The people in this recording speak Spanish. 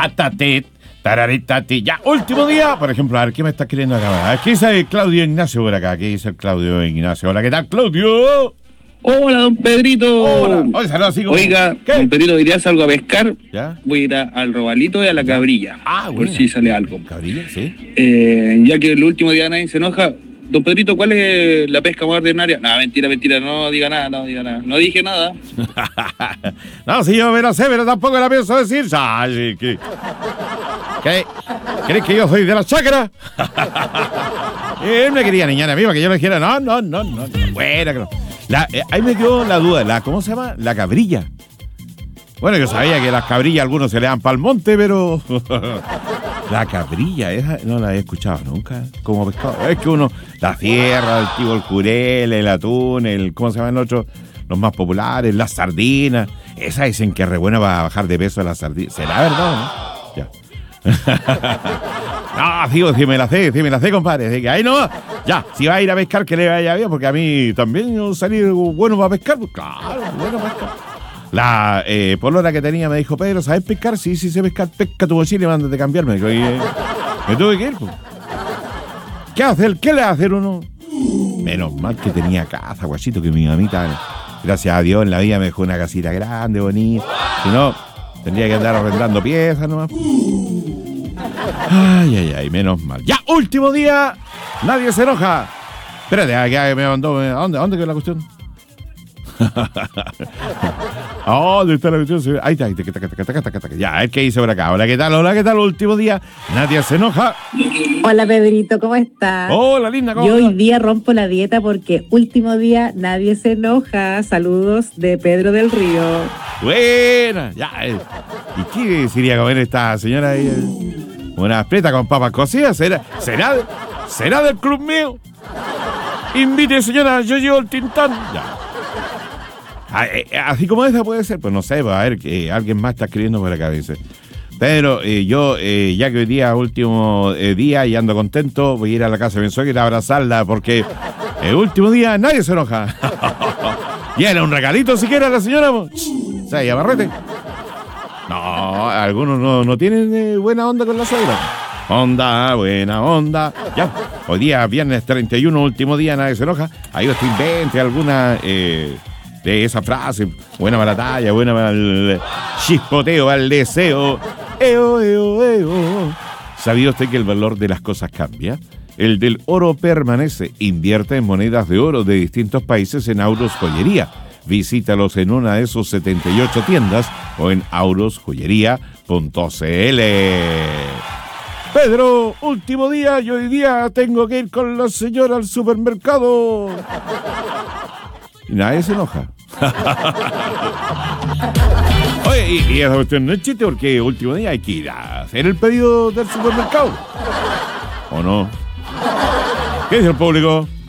Tatatit, tararitati. Ya, último día. Por ejemplo, a ver, ¿qué me estás queriendo acá? A ver, ¿qué dice Claudio Ignacio por acá? ¿Qué dice el Claudio Ignacio? Hola, ¿qué tal, Claudio? Hola, don Pedrito. Hola. Oye, saludos así como... Oiga, ¿Qué? don Pedrito, ¿dirías algo a pescar? ¿Ya? Voy a ir al robalito y a la cabrilla. Ah, por bueno. si sale algo. ¿Cabrilla? Sí. Ya que el último día nadie se enoja. Don Pedrito, ¿cuál es la pesca más ordinaria? No, mentira, no diga nada. No dije nada. No, sí, yo me lo sé, pero tampoco la pienso decir. Ay, ¿qué? ¿Crees que yo soy de la chacra? Él me quería niñar a mí para que yo le dijera, no. Bueno, que no. Ahí me quedó la duda, ¿cómo se llama? La cabrilla. Bueno, yo sabía que las cabrillas algunos se le dan pa'l monte, pero... La cabrilla, esa no la he escuchado nunca como pescado. Es que uno, la sierra, el tipo, el jurel, el atún, ¿cómo se llaman los otros? Los más populares, las sardinas. Esa dicen que es re buena para bajar de peso las sardinas. ¿Será verdad o no? Ya. No, digo, si me la sé, compadre. Así que ahí no, ya, si va a ir a pescar, que le vaya bien, porque a mí también yo salí bueno para pescar. Pues claro, bueno para pescar. La polola que tenía me dijo, Pedro, ¿sabes pescar? Sí, sé pescar, pesca tu mochila y mándate a cambiarme. Y me tuve que ir, pues. ¿Qué le va a hacer uno? Menos mal que tenía casa, guachito, que mi mamita, gracias a Dios, en la vida me dejó una casita grande, bonita. Si no, tendría que andar arrendando piezas nomás. Ay, menos mal. Ya, último día, nadie se enoja. Espérate, que me mandó, ¿a dónde quedó la cuestión? ¿Dónde está la cuestión? Ahí está. Ya, a ver qué dice por acá. Hola, ¿qué tal? Último día, nadie se enoja. Hola, Pedrito, ¿cómo estás? Hola, linda, ¿cómo Yo estás? hoy día rompo la dieta porque último día nadie se enoja. Saludos de Pedro del Río. Buena, ya. ¿Y qué sería comer esta señora ahí? Una preta con papas cocidas. ¿Será del club mío? Invite, señora, yo llevo el tintán. Ya. Así como esa puede ser, pues no sé, va a ver que alguien más está escribiendo por acá, dice. Pero yo, ya que hoy día último día y ando contento, voy a ir a la casa de mi suegra a abrazarla porque el último día nadie se enoja. Y era un regalito siquiera la señora. O sea, y abarrete. No, algunos no tienen buena onda con la suegra. Buena onda. Ya, hoy día, viernes 31, último día, nadie se enoja. Ahí usted invente alguna... de esa frase, buena para la talla, buena para el chispoteo, para el deseo. ¿Sabía usted que el valor de las cosas cambia? El del oro permanece. Invierte en monedas de oro de distintos países en Auros Joyería. Visítalos en una de sus 78 tiendas o en aurosjoyería.cl. Pedro, último día y hoy día tengo que ir con la señora al supermercado. Y nadie se enoja. Oye, y esa cuestión no es chiste porque último día hay que ir a hacer el pedido del supermercado. ¿O no? ¿Qué dice el público?